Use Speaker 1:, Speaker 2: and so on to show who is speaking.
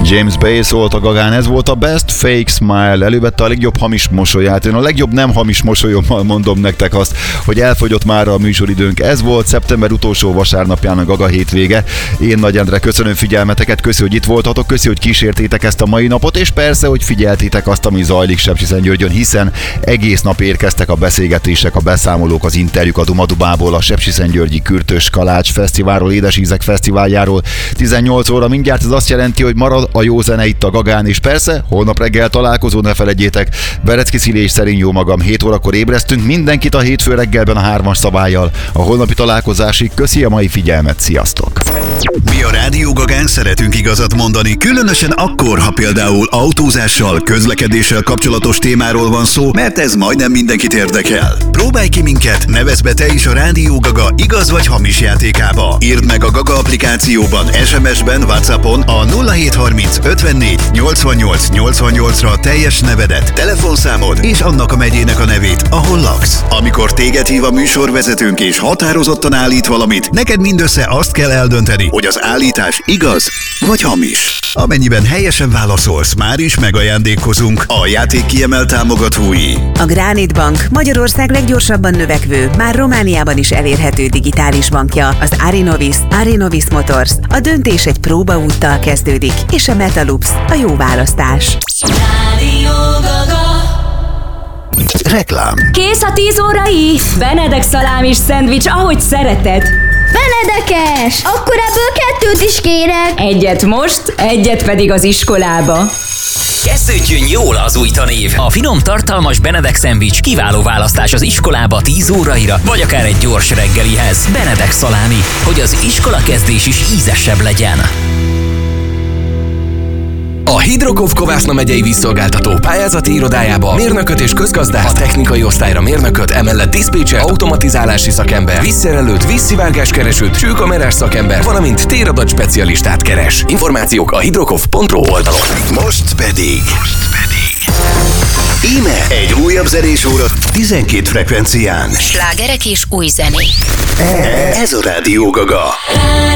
Speaker 1: James Bay szólt a Gagán, ez volt a Best Fake Smile, elővette a legjobb hamis mosolyát. Én a legjobb nem hamis mosolyommal mondom nektek azt, hogy elfogyott már a műsoridőnk. Ez volt szeptember utolsó vasárnapján a Gaga hétvége. Én Nagy Endre köszönöm figyelmeteket, köszi, hogy itt voltatok, köszi, hogy kísértétek ezt a mai napot, és persze, hogy figyeltétek azt, ami zajlik Sepsiszentgyörgyön, hiszen egész nap érkeztek a beszélgetések, a beszámolók, az interjúk a Dumadubából, a Sepsiszentgyörgyi Kürtös Kalács Fesztiválról, Édes Ízek Fesztiváljáról. 18 óra mindjárt, ez azt jelenti, hogy marad a jó zene itt a Gagán, és persze, holnap reggel találkozó, ne feledjétek, Berecki Szili és Szerény jó magam, 7 órakor ébresztünk, mindenkit a hétfő reggelben a 3-as szabállyal. A holnapi találkozásig köszi a mai figyelmet, sziasztok!
Speaker 2: Mi a Rádió Gagán szeretünk igazat mondani, különösen akkor, ha például autózással, közlekedéssel kapcsolatos témáról van szó, mert ez majdnem mindenkit érdekel. Próbálj ki minket, nevezz be te is a Rádió Gaga igaz vagy hamis játékába. Írd meg a Gaga applikációban, SMS-ben, WhatsAppon a 0730 54 88 88-ra teljes nevedet, telefonszámod és annak a megyének a nevét, ahol laksz. Amikor téged hív a műsorvezetőnk és határozottan állít valamit, neked mindössze azt kell eldönteni, hogy az állítás igaz vagy hamis. Amennyiben helyesen válaszolsz, már is megajándékozunk a játék kiemelt támogatói.
Speaker 3: A Granit Bank Magyarország leggyorsabban növekvő, már Romániában is elérhető digitális bankja, az Arinovis Motors. A döntés egy próbaúttal kezdődik, és a Metalux a jó választás.
Speaker 2: Reklám.
Speaker 4: Kész a 10 órai? Benedek szalámis szendvics, ahogy szereted.
Speaker 5: Benedekes! Akkor ebből 2 is kérek.
Speaker 4: Egyet most, egyet pedig az iskolába.
Speaker 6: Kezdődjön jól az új tanév! A finom, tartalmas Benedek szendvics kiváló választás az iskolába 10 óraira, vagy akár egy gyors reggelihez. Benedek szalámi, hogy az iskolakezdés is ízesebb legyen.
Speaker 7: A Hidrokov Kovászna megyei vízszolgáltató pályázati irodájába mérnököt és közgazdász, technikai osztályra mérnököt, emellett diszpécser, automatizálási szakember, vízszerelőt, vízszivárgáskeresőt, csőkamerás szakember, valamint téradat specialistát keres. Információk a hidrokov.ro oldalon.
Speaker 2: Most pedig íme egy újabb zenés óra 12 frekvencián.
Speaker 8: Slágerek és új zenék.
Speaker 2: Ez a Rádió Gaga.